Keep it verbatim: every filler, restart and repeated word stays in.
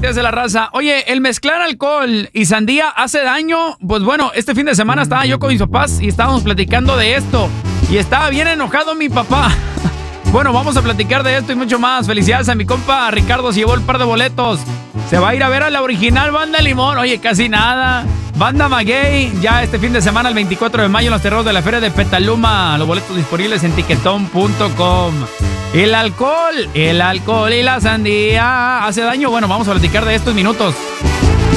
dice la raza. Oye, el mezclar alcohol y sandía hace daño. Pues bueno, este fin de semana estaba yo con mis papás y estábamos platicando de esto. Y estaba bien enojado mi papá. Bueno, vamos a platicar de esto y mucho más. Felicidades a mi compa Ricardo, se llevó el par de boletos. Se va a ir a ver a la original Banda Limón. Oye, casi nada. Banda Maguey, ya este fin de semana, el veinticuatro de mayo, en los terrenos de la Feria de Petaluma. Los boletos disponibles en tiquetón punto com. El alcohol, el alcohol y la sandía hace daño. Bueno, vamos a platicar de esto en minutos.